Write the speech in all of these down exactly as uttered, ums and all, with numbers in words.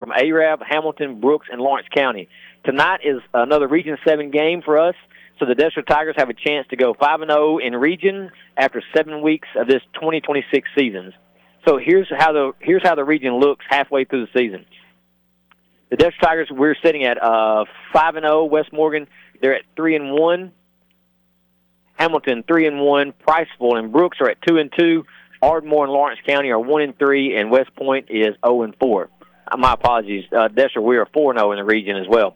from Arab, Hamilton, Brooks, and Lawrence County. Tonight is another Region seven game for us, so the Deshler Tigers have a chance to go five and oh in Region after seven weeks of this twenty twenty-six season. So here's how the here's how the region looks halfway through the season. The Deshler Tigers, we're sitting at uh, five and oh. West Morgan, they're at three and one. Hamilton three and one. Priceville and Brooks are at two and two. Ardmore and Lawrence County are one and three, and West Point is zero and four. Uh, my apologies, uh, Deshler, we are four and zero in the region as well.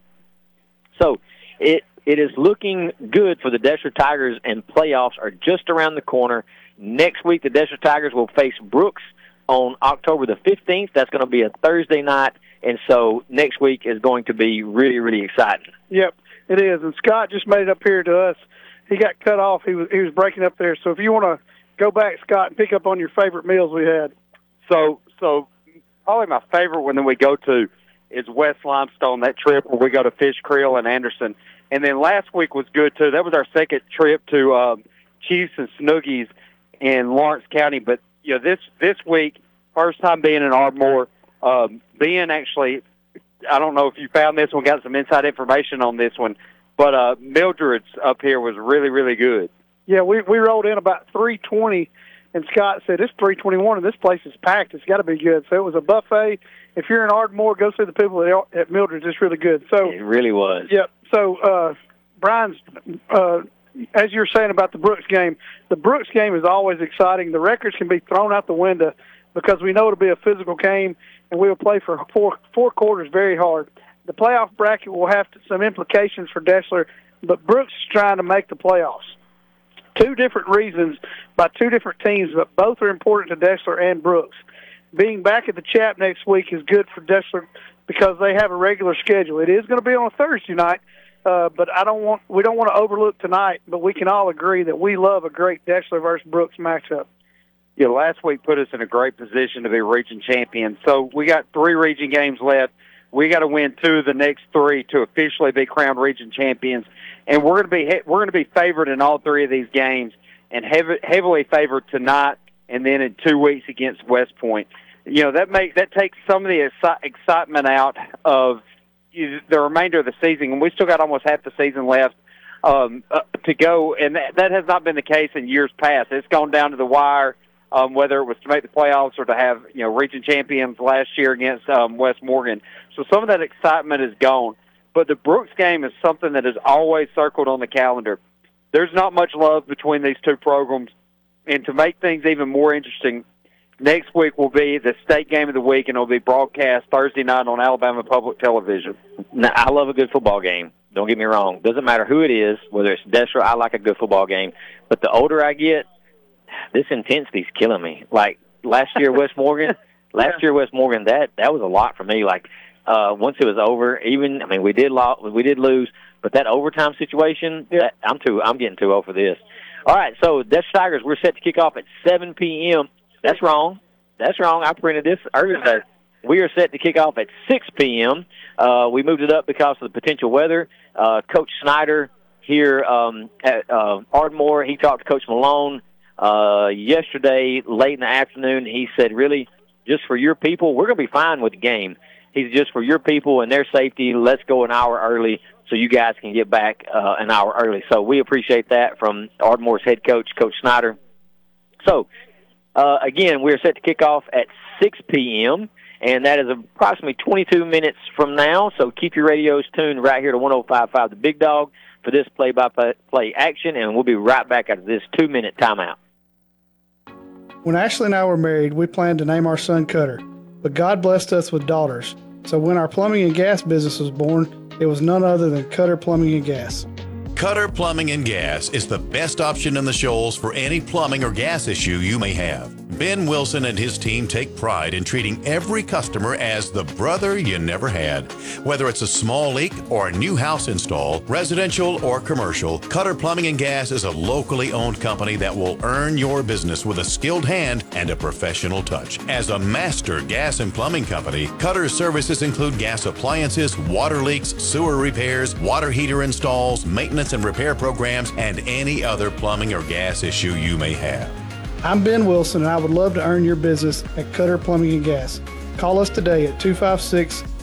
So it it is looking good for the Deshler Tigers, and playoffs are just around the corner. Next week, the Deshler Tigers will face Brooks on October the fifteenth. That's going to be a Thursday night, and so next week is going to be really, really exciting. Yep, it is. And Scott just made it up here to us. He got cut off. He was he was breaking up there. So if you want to go back, Scott, and pick up on your favorite meals we had. So, so probably my favorite one that we go to is West Limestone, that trip where we go to Fish Creel and Anderson. And then last week was good, too. That was our second trip to um, Chiefs and Snoogies in Lawrence County. But, you know, this, this week, first time being in Ardmore, um, being actually, I don't know if you found this one, got some inside information on this one, but uh, Mildred's up here was really, really good. Yeah, we we rolled in about three twenty, and Scott said, it's three twenty-one, and this place is packed. It's got to be good. So it was a buffet. If you're in Ardmore, go see the people at, at Mildred's. It's really good. So it really was. Yep. So, uh, Brian's, uh, as you're saying about the Brooks game, the Brooks game is always exciting. The records can be thrown out the window because we know it'll be a physical game, and we will play for four, four quarters very hard. The playoff bracket will have to, some implications for Deshler, but Brooks is trying to make the playoffs. Two different reasons by two different teams, but both are important to Deshler and Brooks. Being back at the Chap next week is good for Deshler because they have a regular schedule. It is going to be on a Thursday night, uh, but I don't want we don't want to overlook tonight. But we can all agree that we love a great Deshler versus Brooks matchup. Yeah, last week put us in a great position to be region champions. So we got three region games left. We got to win two of the next three to officially be crowned region champions, and we're going to be we're going to be favored in all three of these games, and heavy, heavily favored tonight, and then in two weeks against West Point. You know that make that takes some of the exci- excitement out of the remainder of the season, and we still got almost half the season left um, uh, to go, and that, that has not been the case in years past. It's gone down to the wire. Um, whether it was to make the playoffs or to have, you know, region champions last year against um, West Morgan. So some of that excitement is gone. But the Brooks game is something that is always circled on the calendar. There's not much love between these two programs. And to make things even more interesting, next week will be the state game of the week, and it will be broadcast Thursday night on Alabama Public Television. Now, I love a good football game. Don't get me wrong. Doesn't matter who it is, whether it's Deshler, I like a good football game. But the older I get, this intensity's killing me. Like last year, West Morgan, last year West Morgan, that that was a lot for me. Like uh, once it was over, even I mean we did lo- we did lose, but that overtime situation, yeah. that, I'm too I'm getting too old for this. All right, so Deshler Tigers, we're set to kick off at seven p.m. That's wrong. That's wrong. I printed this earlier today. We are set to kick off at six p.m. Uh, we moved it up because of the potential weather. Uh, Coach Snyder here um, at uh, Ardmore, he talked to Coach Malone. Uh, yesterday, late in the afternoon, he said, really, just for your people, we're going to be fine with the game. He's just for your people and their safety, let's go an hour early so you guys can get back uh, an hour early. So we appreciate that from Ardmore's head coach, Coach Snyder. So, uh, again, we're set to kick off at six p.m., and that is approximately twenty-two minutes from now. So keep your radios tuned right here to one oh five point five The Big Dog for this play-by-play action, and we'll be right back after this two-minute timeout. When Ashley and I were married, we planned to name our son Cutter, but God blessed us with daughters. So when our plumbing and gas business was born, it was none other than Cutter Plumbing and Gas. Cutter Plumbing and Gas is the best option in the Shoals for any plumbing or gas issue you may have. Ben Wilson and his team take pride in treating every customer as the brother you never had. Whether it's a small leak or a new house install, residential or commercial, Cutter Plumbing and Gas is a locally owned company that will earn your business with a skilled hand and a professional touch. As a master gas and plumbing company, Cutter's services include gas appliances, water leaks, sewer repairs, water heater installs, maintenance and repair programs, and any other plumbing or gas issue you may have. I'm Ben Wilson, and I would love to earn your business at Cutter Plumbing and Gas. Call us today at two five six,